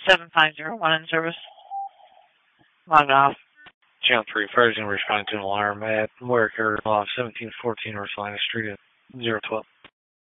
7501 in service. Log off. Channel 3, fire is going to respond to an alarm at Worker off 1714 North Lina Street at 012.